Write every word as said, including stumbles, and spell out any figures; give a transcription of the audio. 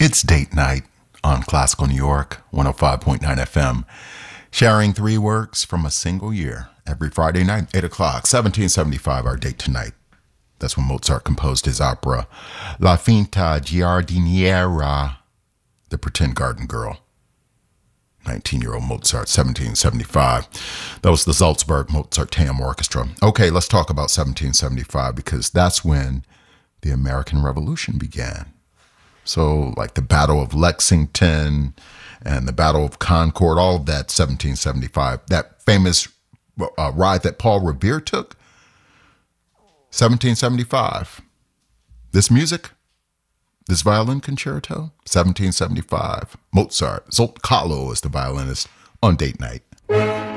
It's date night on Classical New York, one oh five point nine F M, sharing three works from a single year every Friday night, eight o'clock, seventeen seventy-five, our date tonight. That's when Mozart composed his opera, La Finta Giardiniera, The Pretend Garden Girl. nineteen-year-old Mozart, seventeen seventy-five. That was the Salzburg Mozarteum Orchestra. Okay, let's talk about seventeen seventy-five because that's when the American Revolution began. So like the Battle of Lexington and the Battle of Concord, all of that, seventeen seventy-five. That famous uh, ride that Paul Revere took, seventeen seventy-five. This music, this violin concerto, seventeen seventy-five. Mozart. Zolt Kahlo is the violinist on date night.